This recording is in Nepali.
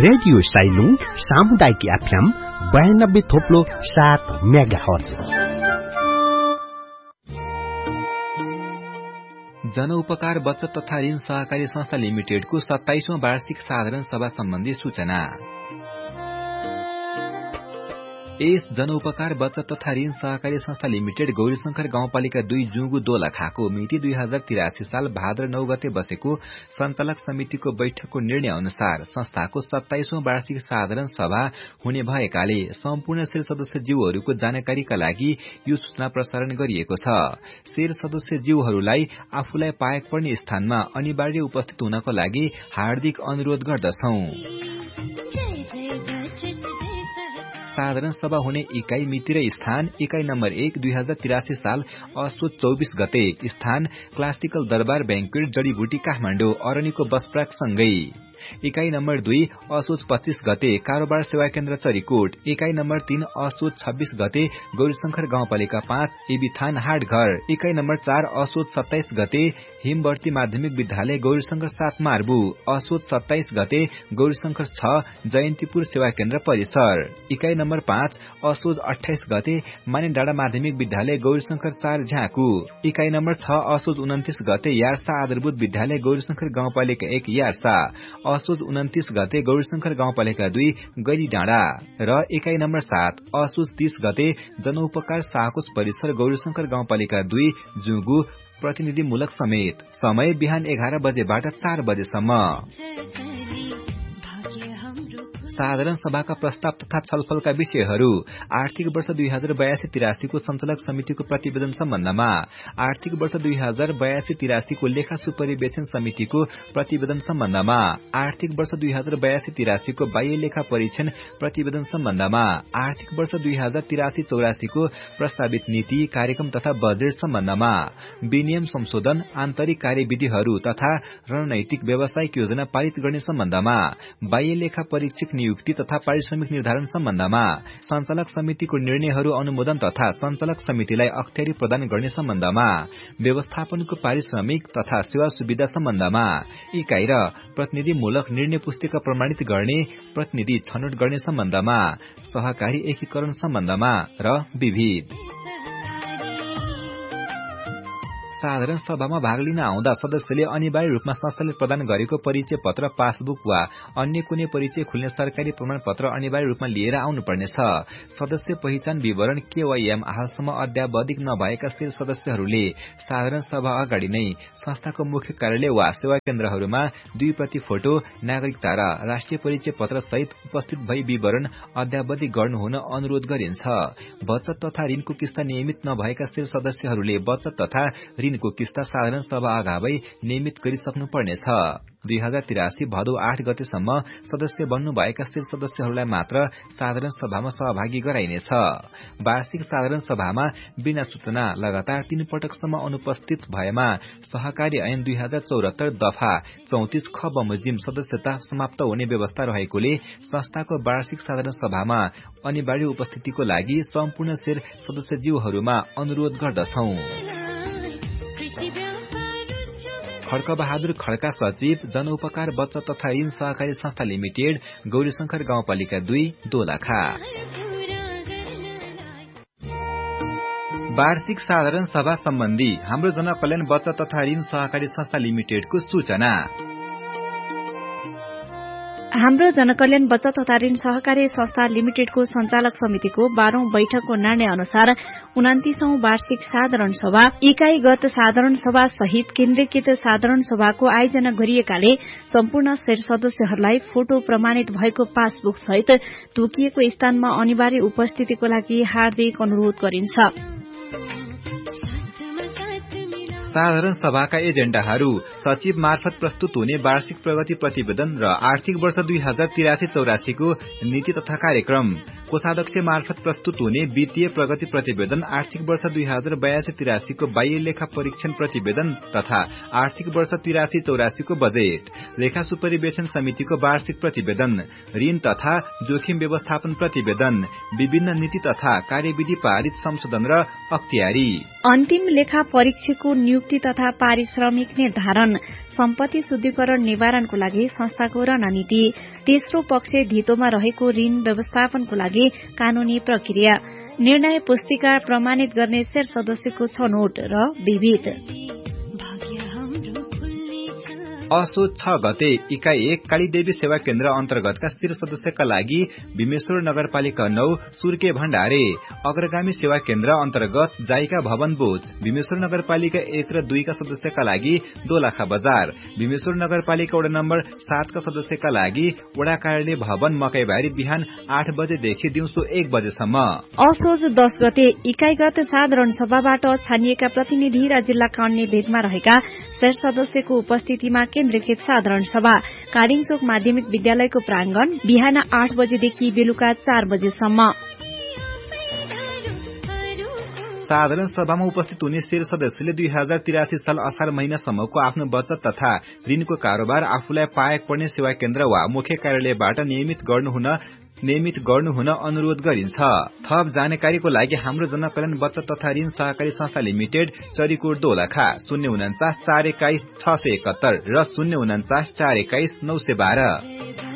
रेडियो साइलुङ सामुदायिक एफएम 92.7 मेगाहर्ज। जनउपकार बचत तथा ऋण सहकारी संस्था लिमिटेडको 27औं वार्षिक साधारण सभा सम्बन्धी सूचना। यस जनउपकार बचत तथा ऋण सहकारी संस्था लिमिटेड गौरीशंकर गाउँपालिका 2 जुगु दोलखाको मिति 2083 साल भाद्र 9 गते बसेको सञ्चालक समितिको बैठकको निर्णय अनुसार संस्थाको 27औं वार्षिक साधारण सभा हुने भएकाले सम्पूर्ण शेर सदस्यज्यूहरूको जानकारीका लागि यो सूचना प्रसारण गरिएको छ। शेर सदस्यज्यूहरूलाई आफूलाई पाएक पर्ने स्थानमा अनिवार्य उपस्थित हुनको लागि हार्दिक अनुरोध गर्दछौं। साधारण सभा हुने इकाई मिति र स्थान: इकाई नम्बर 1 2083 साल असोज 24 गते, स्थान क्लासिकल दरबार बैंक्वेट जडीबुटी काठमाडौँ अरनीको बसप्राक सँगै। इकाई नम्बर 2 असोज 25 गते, कारोबार सेवा केन्द्र चरीकोट। इकाई नम्बर 3 असोज 26 गते, गौरीशंकर गाउँपालिका 5 एबिथान हाटघर। इकाई नम्बर 4 असोज 27 गते, हिमवर्ती माध्यमिक विद्यालय गौरीशंकर 7 मार्बु। असोज 27 गते, गौरीशंकर 6 जयन्तीपुर सेवा केन्द्र परिसर। इकाई नम्बर 5 असोज 28 गते, माने डाँडा माध्यमिक विद्यालय गौरीशंकर 4 झ्याकु। इकाई नम्बर 6 असोज 29 गते, यार्सा आधारभूत विद्यालय गौरीशंकर गाउँपालिका 1 यार्सा। असोज 29 गते, गौरीशंकर गाउँपालिका 2 गैरी डाँडा। र इकाई नम्बर 7 असोज 30 गते, जनउपकार साहकोष परिसर गौरीशंकर गाउँपालिका 2 जुगु प्रतिनिधिमूलक समेत। समय बिहान 11 बजेबाट 4 बजेसम्म। साधारण सभाका प्रस्ताव तथा छलफलका विषयहरू: आर्थिक वर्ष 2082-83 को सञ्चालक समितिको प्रतिवेदन सम्बन्धमा, आर्थिक वर्ष 2082-83 को लेखा सुपरिवेक्षण समितिको प्रतिवेदन सम्बन्धमा, आर्थिक वर्ष 2082-83 को बाह्य लेखा परीक्षण प्रतिवेदन सम्बन्धमा, आर्थिक वर्ष 2083-84 को प्रस्तावित नीति कार्यक्रम तथा बजेट सम्बन्धमा, विनियम संशोधन, आन्तरिक कार्यविधिहरू तथा रणनैतिक व्यावसायिक योजना पारित गर्ने सम्बन्धमा, बाह्य लेखा परीक्षक नियुक्ति तथा पारिश्रमिक निर्धारण सम्बन्धमा, सञ्चालक समितिको निर्णयहरू अनुमोदन तथा सञ्चालक समितिलाई अख्तियारी प्रदान गर्ने सम्बन्धमा, व्यवस्थापनको पारिश्रमिक तथा सेवा सुविधा सम्बन्धमा, इकाई र प्रतिनिधिमूलक निर्णय पुस्तिका प्रमाणित गर्ने, प्रतिनिधि छनौट गर्ने सम्बन्धमा, सहकारी एकीकरण सम्बन्धमा र विविध। साधारण सभामा भाग लिन आउँदा सदस्यले अनिवार्य रूपमा संस्थाले प्रदान गरेको परिचय पत्र, पासबुक वा अन्य कुनै परिचय खुल्ने सरकारी प्रमाणपत्र अनिवार्य रूपमा लिएर आउनुपर्नेछ। सदस्य पहिचान विवरण KYM हालसम्म अद्यावधिक नभएका शेर सदस्यहरूले साधारण सभा अगाडि नै संस्थाको मुख्य कार्यालय वा सेवा केन्द्रहरूमा 2 प्रति फोटो, नागरिकता र राष्ट्रिय परिचय पत्र सहित उपस्थित भई विवरण अद्यावधिक गर्नु हुन अनुरोध गरिन्छ। बचत तथा ऋणको किस्ता नियमित नभएका शेर सदस्यहरूले बचत तथा ऋणको किस्ता साधारण सभा अगावै नियमित गरिसक्नु पर्नेछ। 2083 भदौ 8 गतेसम्म सदस्य बन्नुभएका शेर सदस्यहरूलाई मात्र साधारण सभामा सहभागी गराइनेछ। वार्षिक साधारण सभामा बिना सूचना लगातार 3 पटकसम्म अनुपस्थित भएमा सहकारी ऐन 2074 दफा 34 ख बमोजिम सदस्यता समाप्त हुने व्यवस्था रहेकोले संस्थाको वार्षिक साधारण सभामा अनिवार्य उपस्थितिको लागि सम्पूर्ण शेर सदस्यज्यूहरूमा अनुरोध गर्दछौं। खड्कबहादुर खड्का, सचिव, जनउपकार बचत तथा ऋण सहकारी संस्था लिमिटेड, गौरीशंकर गाउँपालिका 2 दोलखा। वार्षिक साधारण सभा सम्बन्धी हाम्रो जनकल्याण बचत तथा ऋण सहकारी संस्था लिमिटेडको सूचना। हाम्रो जनकल्याण बचत तथा ऋण सहकारी संस्था लिमिटेडको सञ्चालक समितिको 12औं बैठकको निर्णय अनुसार 29औं वार्षिक साधारण सभा, इकाईगत साधारण सभा सहित केन्द्रीकृत साधारण सभाको आयोजना गरिएकाले सम्पूर्ण शेर सदस्यहरूलाई फोटो प्रमाणित भएको पासबुक सहित तोकिएको स्थानमा अनिवार्य उपस्थितिको लागि हार्दिक अनुरोध गरिन्छ। साधारण सभाका एजेण्डाहरू: सचिव मार्फत प्रस्तुत हुने वार्षिक प्रगति प्रतिवेदन र आर्थिक वर्ष 2083-84 को नीति तथा कार्यक्रम, कोषाध्यक्ष मार्फत प्रस्तुत हुने वित्तीय प्रगति प्रतिवेदन, आर्थिक वर्ष 2082-83 को बाह्य लेखा परीक्षण प्रतिवेदन तथा आर्थिक वर्ष 83-84 को बजेट, लेखा सुपरिवेक्षण समितिको वार्षिक प्रतिवेदन, ऋण तथा जोखिम व्यवस्थापन प्रतिवेदन, विभिन्न नीति तथा कार्यविधि पारित संशोधन र अख्तियारी, अन्तिम लेखा परीक्षकको नियुक्ति तथा पारिश्रमिक निर्धारण, छन्। सम्पत्ति शुद्धिकरण निवारणको लागि संस्थाको रणनीति, तेस्रो पक्ष धितोमा रहेको ऋण व्यवस्थापनको लागि कानूनी प्रक्रिया, निर्णय पुस्तिका प्रमाणित गर्ने शेयर सदस्यको छनौट र विविध। असोज 6 गते इकाई 1 कालीदेवी सेवा केन्द्र अन्तर्गतका स्थिर सदस्यका लागि भीमेश्वर नगरपालिका 9 सुर्के भण्डारे, अग्रगामी सेवा केन्द्र अन्तर्गत जाइका भवन बोझ, भीमेश्वर नगरपालिका 1 र 2 का सदस्यका लागि दोलखा बजार, भीमेश्वर नगरपालिका वडा नम्बर 7 का सदस्यका लागि वडा कार्यालय भवन मकैबारी बिहान 8 बजेदेखि दिउँसो 1 बजेसम्म। असोज 10 गते इकाइगत साधारण सभाबाट छानिएका प्रतिनिधि र जिल्लाका अन्य भेगमा रहेका शेयर सदस्यको उपस्थितिमा केन्द्रीकृत साधारण सभा, कारिङचोक माध्यमिक विद्यालयको प्रांगण, बिहान 8 बजेदेखि बेलुका 4 बजेसम्म। साधारण सभामा उपस्थित हुने शेयर सदस्यले 2083 साल असार महिनासम्मको आफ्नो बचत तथा ऋणको कारोबार आफूलाई पाएक पर्ने सेवा केन्द्र वा मुख्य कार्यालयबाट नियमित गर्नुहुन अनुरोध गरिन्छ। थप जानकारीको लागि हाम्रो जनकल्याण बचत तथा ऋण सहकारी संस्था लिमिटेड, चरीकोट दोलखा, 049 421 671 र 049 421 912।